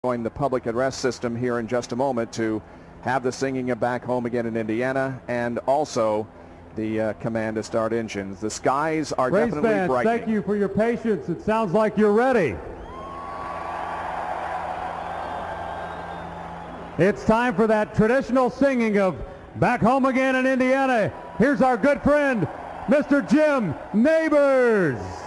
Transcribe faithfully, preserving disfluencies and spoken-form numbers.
join the public address system here in just a moment to have the singing of Back Home Again in Indiana and also the uh, command to start engines. The skies are Race definitely fans, brightening. thank you for your patience. It sounds like you're ready. It's time for that traditional singing of Back Home Again in Indiana. Here's our good friend, Mister Jim Nabors.